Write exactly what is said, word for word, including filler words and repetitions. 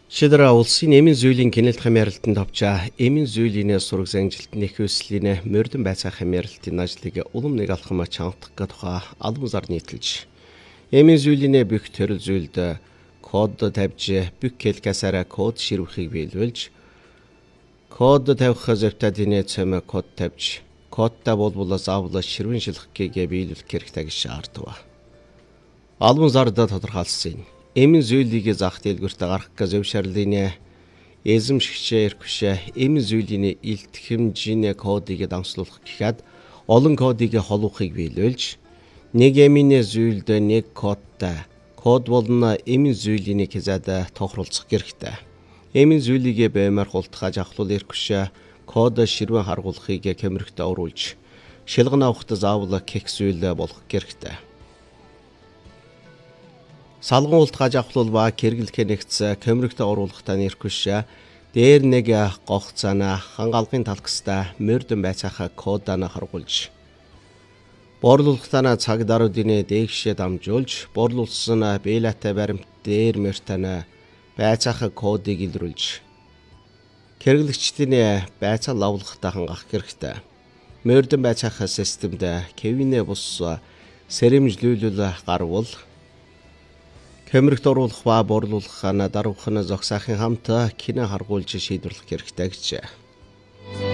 Шидра улсын эмийн зүйлийн генерал хамааралтанд авчаа эмийн зүйлийн сураг занжилтны их өслийн мордон байцаа хамааралтын ажлыг улам нэг алхам чангадах тухай албан зар нийтэлж эмийн зүйлийн бүх төрөл зүйлд код тавьж бүх келкасаараа код ширвэхийг биелүүлж код тавих зөвтөдийн цэм код тавьж кодтай болбол заавал ширвэн шилхэхийг биелүүлэх хэрэгтэй гэж шаардав. Албан зарда тодорхойлсон эмийн зүйлийн зах дэлгүүртээ гарах зөвшөөрлөний эзэмшигчээр хүшээ эмийн зүйлийн илт хэмжээний кодыг дамжуулах гэхэд олон кодыг холбохыг биелүүлж нэг эмийн зүйд нэг кодтай код болно эмийн зүйлийн хязаад тохируулах хэрэгтэй. Эмийн зүйлийн баймар хултгаж авахлуулах хүшээ код ширвэн харгуулахыг Кэмрэгт оруулж шилгэн авахт заавал кек зүйл болох хэрэгтэй. Салган ултгаж авахлуул ба кэргэлхэ нэгц Кэмрэгт оруулахтаа нэрхүш дээр нэг гогц цаана хангалгын талкстай мордон байцаах кодана харгуулж борлуулалтаа цаг даруйдын дээгшээ дамжуулж борлуулсан бэлатай баримт дээр мөртана байцаах кодыг илрүүлж кэргэлэгчдийн байцаа лавлахтаа хангах хэрэгтэй. Мордон байцаах системд Кевинэ бус сэрэмжлүүлэл гарвал Кэмрэгт оруулах ба борлуулах даруйх нь зогсоохын хамт кино харгуулж шийдвэрлэх хэрэгтэй гэж.